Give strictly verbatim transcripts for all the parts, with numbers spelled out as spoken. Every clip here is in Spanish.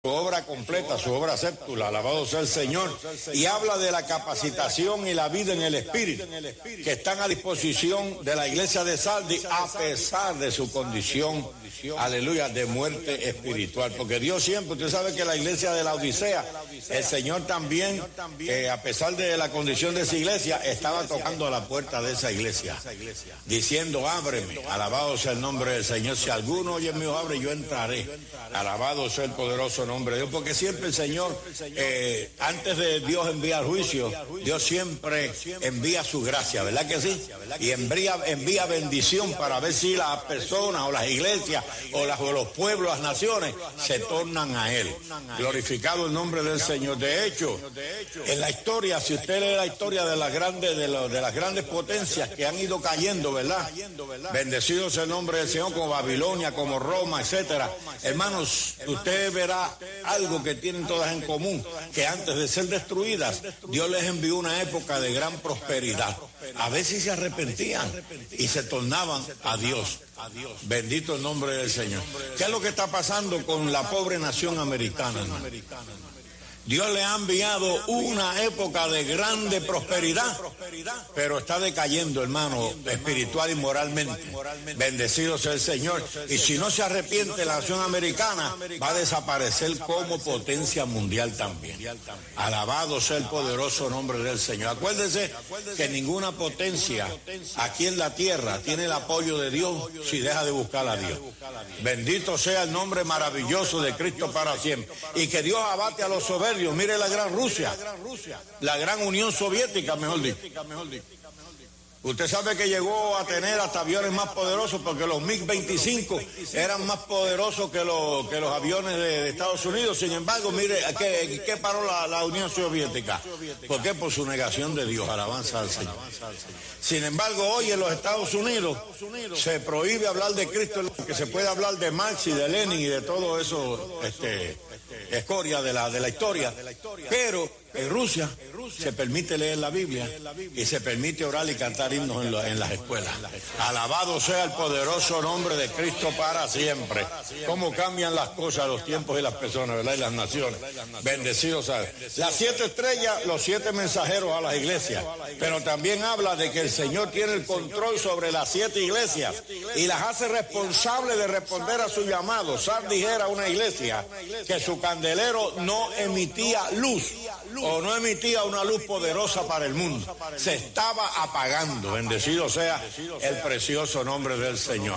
su obra completa, su obra séptula, alabado sea el Señor, y habla de la capacitación y la vida en el Espíritu, que están a disposición de la iglesia de Sardis a pesar de su condición, aleluya, de muerte espiritual, porque Dios siempre, usted sabe que la iglesia de la Odisea, el Señor también, eh, a pesar de la condición de esa iglesia, estaba tocando a la puerta de esa iglesia, diciendo, ábreme, alabado sea el nombre del Señor, si alguno oye mi abre, yo entraré, alabado sea el poderoso nombre de Dios, porque siempre el Señor, eh, antes de Dios enviar juicio, Dios siempre envía su gracia, ¿verdad que sí? Y envía, envía bendición para ver si las personas o las iglesias o, las, o los pueblos, las naciones se tornan a Él. Glorificado el nombre del Señor. De hecho, en la historia, si usted lee la historia de las grandes, de, lo, de las grandes potencias que han ido cayendo, ¿verdad? Bendecido sea el nombre del Señor, como Babilonia, como Roma, etcétera. Hermanos, usted verá algo que tienen todas en común, que antes de ser destruidas, Dios les envió una época de gran prosperidad. A veces se arrepentían y se tornaban a Dios. Bendito el nombre del Señor. ¿Qué es lo que está pasando con la pobre nación americana, hermano? Dios le ha enviado una época de grande prosperidad, pero está decayendo, hermano, espiritual y moralmente. Bendecido sea el Señor. Y si no se arrepiente, la nación americana va a desaparecer como potencia mundial también. Alabado sea el poderoso nombre del Señor. Acuérdese que ninguna potencia aquí en la tierra tiene el apoyo de Dios si deja de buscar a Dios. Bendito sea el nombre maravilloso de Cristo para siempre. Y que Dios abate a los soberbios. Mire la gran Rusia, la gran Unión Soviética, mejor dicho. Usted sabe que llegó a tener hasta aviones más poderosos porque los MiG veinticinco eran más poderosos que los, que los aviones de, de Estados Unidos. Sin embargo, mire, ¿qué, qué paró la, la Unión Soviética? ¿Por qué? Por su negación de Dios, alabanza al Señor. Sin embargo, hoy en los Estados Unidos se prohíbe hablar de Cristo, que se puede hablar de Marx y de Lenin y de todo eso, este, escoria de la, de la historia, pero en Rusia se permite leer la Biblia y se permite orar y cantar himnos en, lo, en las escuelas. Alabado sea el poderoso nombre de Cristo para siempre. Cómo cambian las cosas, los tiempos y las personas, ¿verdad? Y las naciones. Bendecidos sea. Las siete estrellas, los siete mensajeros a las iglesias, pero también habla de que el Señor tiene el control sobre las siete iglesias y las hace responsables de responder a su llamado. Sardis era una iglesia que su candelero no emitía luz o no emitía una luz poderosa para el mundo. Se estaba apagando. Bendecido sea el precioso nombre del Señor.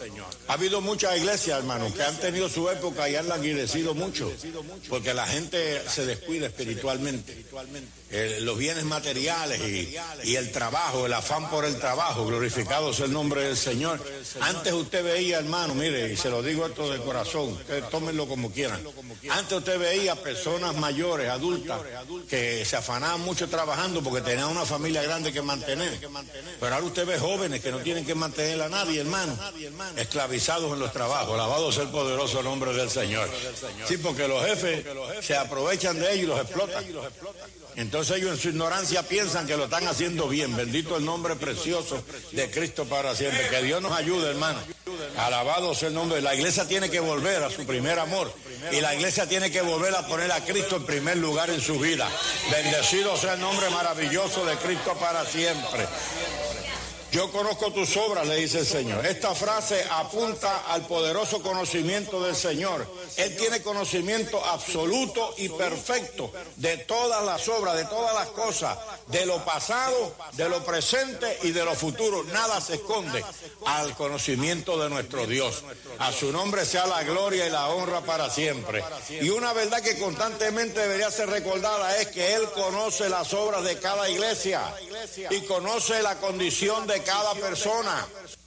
Ha habido muchas iglesias, hermanos, que han tenido su época y han languidecido mucho, porque la gente se descuida espiritualmente. Eh, los bienes materiales y, y el trabajo, el afán por el trabajo, glorificado sea el nombre del Señor. Antes usted veía, hermano, mire, y se lo digo esto de corazón, ustedes tómenlo como quieran. Antes usted veía personas mayores, adultas, que se afanaban mucho trabajando porque tenían una familia grande que mantener. Pero ahora usted ve jóvenes que no tienen que mantener a nadie, hermano, esclavizados en los trabajos. Alabado sea el poderoso nombre del Señor. Sí, porque los jefes se aprovechan de ellos y los explotan. Entonces ellos en su ignorancia piensan que lo están haciendo bien. Bendito el nombre precioso de Cristo para siempre. Que Dios nos ayude, hermano. Alabado sea el nombre. La iglesia tiene que volver a su primer amor. Y la iglesia tiene que volver a poner a Cristo en primer lugar en su vida. Bendecido sea el nombre maravilloso de Cristo para siempre. Yo conozco tus obras, le dice el Señor. Esta frase apunta al poderoso conocimiento del Señor. Él tiene conocimiento absoluto y perfecto de todas las obras, de todas las cosas, de lo pasado, de lo presente y de lo futuro. Nada se esconde al conocimiento de nuestro Dios. A su nombre sea la gloria y la honra para siempre. Y una verdad que constantemente debería ser recordada es que Él conoce las obras de cada iglesia y conoce la condición de cada persona.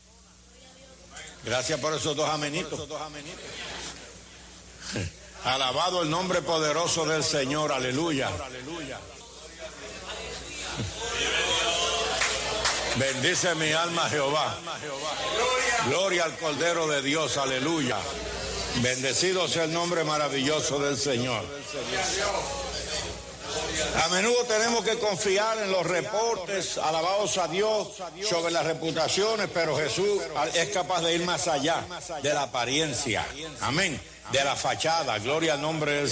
Gracias por esos dos amenitos. Alabado el nombre poderoso del Señor, aleluya. Bendice mi alma Jehová. Gloria al Cordero de Dios, aleluya. Bendecido sea el nombre maravilloso del Señor. A menudo tenemos que confiar en los reportes, alabados a Dios, sobre las reputaciones, pero Jesús es capaz de ir más allá de la apariencia. Amén. de la fachada. Gloria al nombre del